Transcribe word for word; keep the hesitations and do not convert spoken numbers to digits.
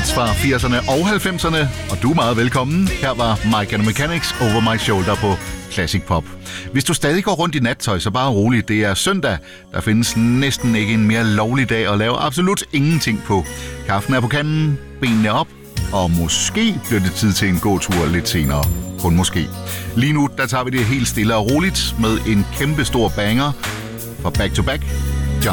hits fra firserne og halvfemserne, og du er meget velkommen. Her var Mike and the Mechanics, Over My Shoulder på Classic Pop. Hvis du stadig går rundt i nattøj, så bare roligt. Det er søndag. Der findes næsten ikke en mere lovlig dag at lave absolut ingenting på. Kaffen er på kanden, benene op, og måske bliver det tid til en gåtur lidt senere. Kun måske. Lige nu, der tager vi det helt stille og roligt med en kæmpe stor banger fra Back to Back